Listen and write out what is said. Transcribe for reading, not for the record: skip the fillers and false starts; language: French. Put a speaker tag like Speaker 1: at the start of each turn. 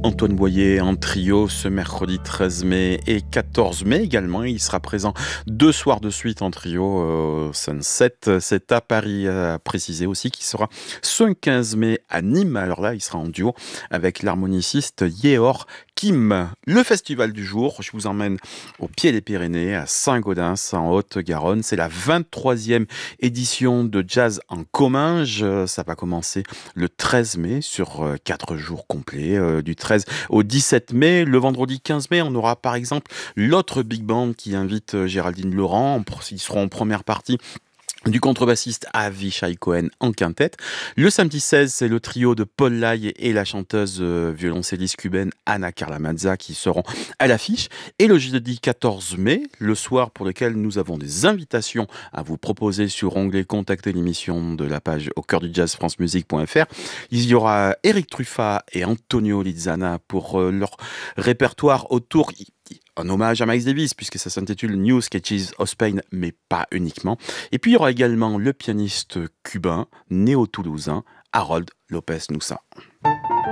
Speaker 1: Antoine Boyer en trio ce mercredi 13 mai et 14 mai également. Il sera présent 2 soirs de suite en trio Sunset. C'est à Paris, à préciser aussi qu'il sera ce 15 mai à Nîmes. Alors là, il sera en duo avec l'harmoniciste Yeor Kim. Le festival du jour, je vous emmène au pied des Pyrénées, à Saint-Gaudens, en Haute-Garonne. C'est la 23e édition de Jazz en Comminges. Ça va commencer le 13 mai sur 4 jours complets, du 13 au 17 mai. Le vendredi 15 mai, on aura par exemple l'autre big band qui invite Géraldine Laurent. Ils seront en première partie du contrebassiste Avishai Cohen en quintette. Le samedi 16, c'est le trio de Paul Lai et la chanteuse violoncelliste cubaine Ana Carla Mazza qui seront à l'affiche. Et le jeudi 14 mai, le soir pour lequel nous avons des invitations à vous proposer sur onglet Contacter l'émission de la page au cœur du jazz francemusique.fr. Il y aura Eric Truffat et Antonio Lizana pour leur répertoire autour un hommage à Miles Davis, puisque ça s'intitule New Sketches of Spain, mais pas uniquement. Et puis il y aura également le pianiste cubain, néo-toulousain, Harold Lopez Nussa.